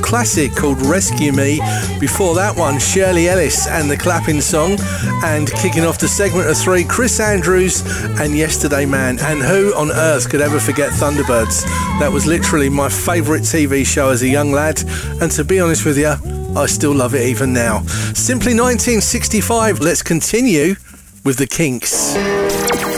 classic called Rescue Me. Before that one, Shirley Ellis and the Clapping Song. And kicking off the segment of 3, Chris Andrews and Yesterday Man. And who on earth could ever forget Thunderbirds? That was literally my favourite TV show as a young lad. And to be honest with you, I still love it even now. Simply 1965. Let's continue with the Kinks.